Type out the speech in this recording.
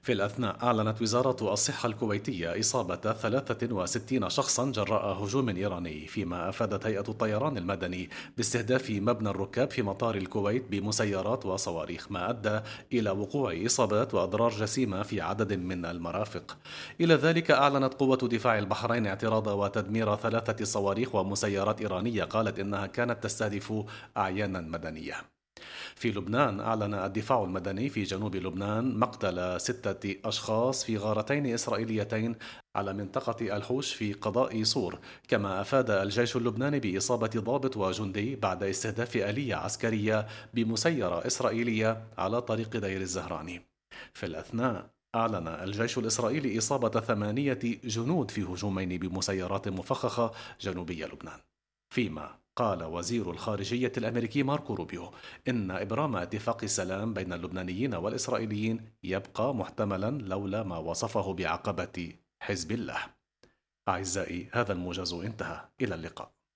في الأثناء أعلنت وزارة الصحة الكويتية إصابة 63 شخصا جراء هجوم إيراني، فيما أفادت هيئة الطيران المدني باستهداف مبنى الركاب في مطار الكويت بمسيرات وصواريخ، ما أدى إلى وقوع إصابات وأضرار جسيمة في عدد من المرافق. إلى ذلك أعلنت قوة دفاع البحرين اعتراض وتدمير 3 صواريخ ومسيرات إيرانية قالت إنها كانت تستهدف أعيانا مدنية. في لبنان أعلن الدفاع المدني في جنوب لبنان مقتل 6 أشخاص في غارتين إسرائيليتين على منطقة الحوش في قضاء صور، كما أفاد الجيش اللبناني بإصابة ضابط وجندي بعد استهداف آلية عسكرية بمسيرة إسرائيلية على طريق دير الزهراني. في الأثناء أعلن الجيش الإسرائيلي إصابة 8 جنود في هجومين بمسيرات مفخخة جنوبي لبنان. فيما قال وزير الخارجية الأمريكي ماركو روبيو إن إبرام اتفاق السلام بين اللبنانيين والإسرائيليين يبقى محتملا لولا ما وصفه بعقبة حزب الله. أعزائي، هذا الموجز انتهى، إلى اللقاء.